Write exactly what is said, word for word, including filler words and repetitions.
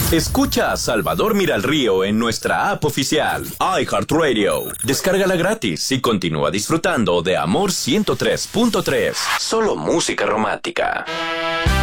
Escucha a Salvador Miralrío en nuestra app oficial, iHeartRadio. Descárgala gratis y continúa disfrutando de Amor ciento tres punto tres. Solo música romántica.